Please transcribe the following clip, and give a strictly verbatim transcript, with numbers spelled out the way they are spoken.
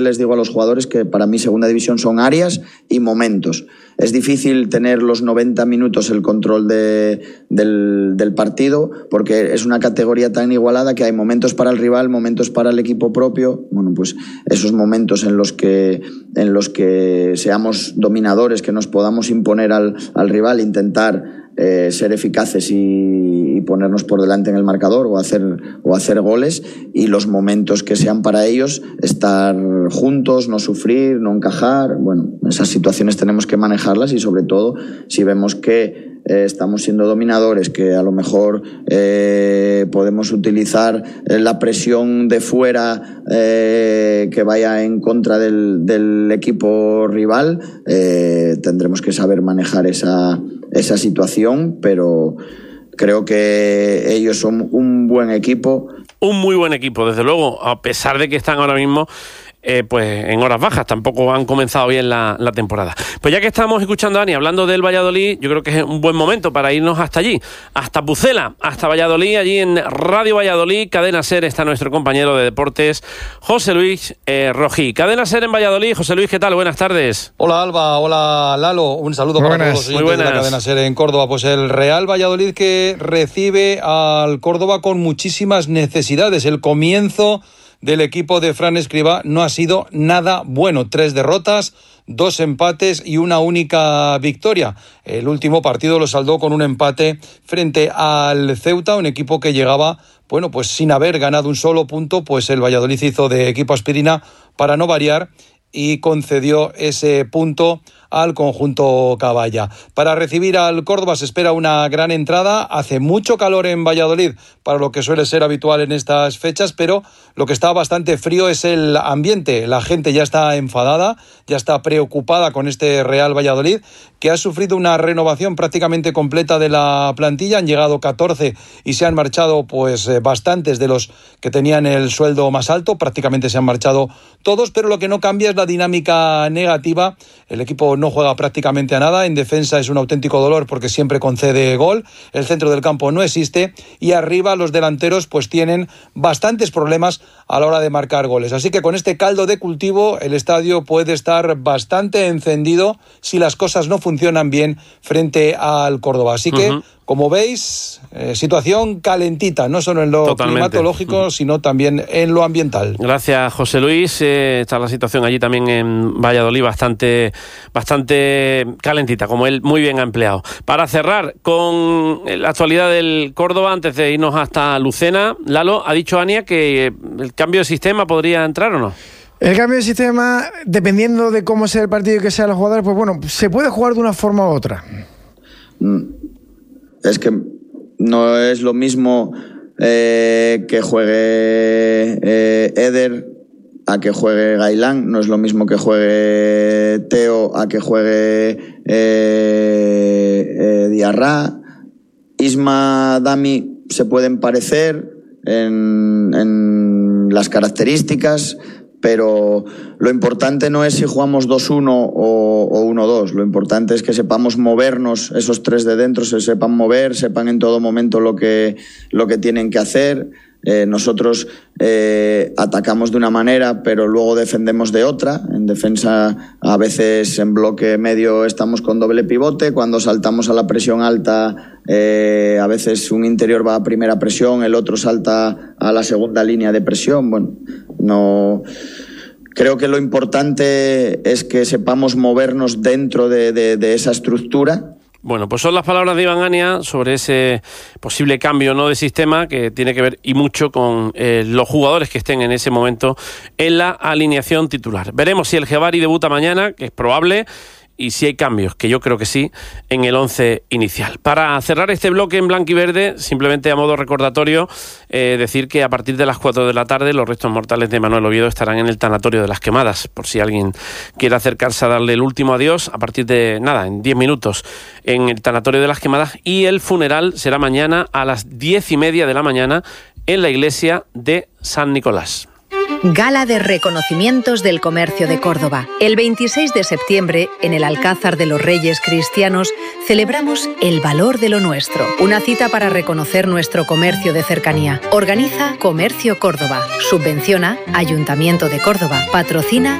Les digo a los jugadores que para mí segunda división son áreas y momentos. Es difícil tener los noventa minutos el control de, del, del partido porque es una categoría tan igualada que hay momentos para el rival, momentos para el equipo propio. Bueno, pues esos momentos en los que, en los que seamos dominadores, que nos podamos imponer al, al rival, intentar eh, ser eficaces y, y ponernos por delante en el marcador o hacer, o hacer goles, y los momentos que sean para ellos estar juntos, no sufrir, no encajar. Bueno, esas situaciones tenemos que manejarlas y sobre todo si vemos que eh, estamos siendo dominadores, que a lo mejor eh, podemos utilizar la presión de fuera eh, que vaya en contra del, del equipo rival, eh, tendremos que saber manejar esa, esa situación, pero creo que ellos son un buen equipo. Un muy buen equipo, desde luego, a pesar de que están ahora mismo Eh, pues en horas bajas, tampoco han comenzado bien la, la temporada. Pues ya que estamos escuchando a Ani hablando del Valladolid, yo creo que es un buen momento para irnos hasta allí, hasta Pucela, hasta Valladolid. Allí en Radio Valladolid, Cadena SER, está nuestro compañero de deportes, José Luis eh, Rojí. Cadena SER en Valladolid. José Luis, ¿qué tal? Buenas tardes. Hola Alba, hola Lalo, un saludo Muy para buenas, todos los oyentes de la Cadena SER en Córdoba. Pues el Real Valladolid que recibe al Córdoba con muchísimas necesidades. El comienzo del equipo de Fran Escribá no ha sido nada bueno. Tres derrotas, dos empates y una única victoria. El último partido lo saldó con un empate frente al Ceuta, un equipo que llegaba, bueno, pues sin haber ganado un solo punto. Pues el Valladolid hizo de equipo aspirina para no variar y concedió ese punto al conjunto caballa. Para recibir al Córdoba se espera una gran entrada. Hace mucho calor en Valladolid para lo que suele ser habitual en estas fechas, pero lo que está bastante frío es el ambiente. La gente ya está enfadada, ya está preocupada con este Real Valladolid, que ha sufrido una renovación prácticamente completa de la plantilla. Han llegado catorce y se han marchado pues eh, bastantes de los que tenían el sueldo más alto. Prácticamente se han marchado todos, pero lo que no cambia es la dinámica negativa. El equipo no juega prácticamente a nada. En defensa es un auténtico dolor porque siempre concede gol. El centro del campo no existe y arriba los delanteros pues tienen bastantes problemas a la hora de marcar goles. Así que con este caldo de cultivo el estadio puede estar bastante encendido si las cosas no funcionan bien frente al Córdoba. Así que, uh-huh. como veis, eh, situación calentita, no solo en lo Totalmente. climatológico, uh-huh. sino también en lo ambiental. Gracias, José Luis. Eh, está la situación allí también en Valladolid bastante, bastante calentita, como él muy bien ha empleado. Para cerrar con la actualidad del Córdoba, antes de irnos hasta Lucena, Lalo, ha dicho Ania que el cambio de sistema podría entrar o no. El cambio de sistema, dependiendo de cómo sea el partido y que sean los jugadores, pues bueno, se puede jugar de una forma u otra. Es que no es lo mismo eh, que juegue eh, Eder a que juegue Gailán, no es lo mismo que juegue Teo a que juegue eh, eh, Diarra. Isma, Dami se pueden parecer en, en las características, pero lo importante no es si jugamos dos uno o, o uno dos, lo importante es que sepamos movernos, esos tres de dentro se sepan mover, sepan en todo momento lo que, lo que tienen que hacer. Eh, nosotros eh, atacamos de una manera pero luego defendemos de otra. En defensa a veces en bloque medio estamos con doble pivote, cuando saltamos a la presión alta eh, a veces un interior va a primera presión, el otro salta a la segunda línea de presión. Bueno, no... Creo que lo importante es que sepamos movernos dentro de, de, de esa estructura. Bueno, pues son las palabras de Iván Ania sobre ese posible cambio no de sistema que tiene que ver y mucho con eh, los jugadores que estén en ese momento en la alineación titular. Veremos si el Jebari debuta mañana, que es probable, y si hay cambios, que yo creo que sí, en el once inicial. Para cerrar este bloque en blanco y verde, simplemente a modo recordatorio, eh, decir que a partir de las cuatro de la tarde los restos mortales de Manuel Oviedo estarán en el tanatorio de Las Quemadas, por si alguien quiere acercarse a darle el último adiós, a partir de, nada, en diez minutos, en el tanatorio de Las Quemadas, y el funeral será mañana a las diez y media de la mañana en la iglesia de San Nicolás. Gala de reconocimientos del comercio de Córdoba. El veintiséis de septiembre, en el Alcázar de los Reyes Cristianos, celebramos el valor de lo nuestro. Una cita para reconocer nuestro comercio de cercanía. Organiza Comercio Córdoba. Subvenciona Ayuntamiento de Córdoba. Patrocina